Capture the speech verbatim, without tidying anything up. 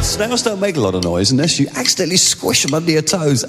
Snails don't make a lot of noise unless you accidentally squish them under your toes.